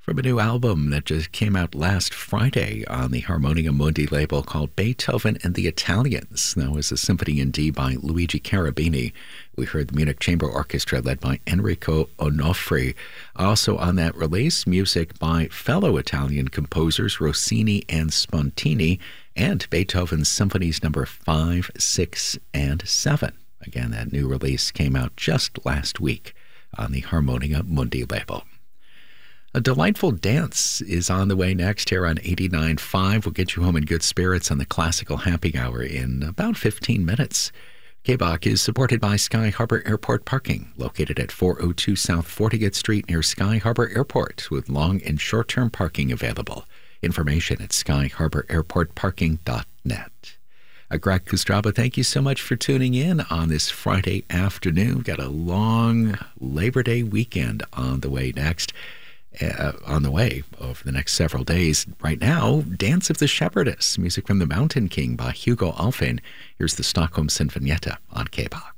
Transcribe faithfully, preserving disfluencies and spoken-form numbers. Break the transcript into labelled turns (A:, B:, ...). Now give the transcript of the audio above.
A: from a new album that just came out last Friday on the Harmonia Mundi label called Beethoven and the Italians. That was a Symphony in D by Luigi Cherubini. We heard the Munich Chamber Orchestra led by Enrico Onofri. Also on that release, music by fellow Italian composers Rossini and Spontini, and Beethoven's Symphonies number five, six, and seven. Again, that new release came out just last week on the Harmonia Mundi label. A delightful dance is on the way next here on eighty-nine point five. We'll get you home in good spirits on the Classical Happy Hour in about fifteen minutes. K B O C is supported by Sky Harbor Airport Parking, located at four oh two South fortieth Street near Sky Harbor Airport, with long and short-term parking available. Information at sky harbor airport parking dot net. Uh, Greg Kustraba, thank you so much for tuning in on this Friday afternoon. Got a long Labor Day weekend on the way next. Uh, on the way over the next several days. Right now, Dance of the Shepherdess, music from The Mountain King by Hugo Alfvén. Here's the Stockholm Sinfonietta on K B O C.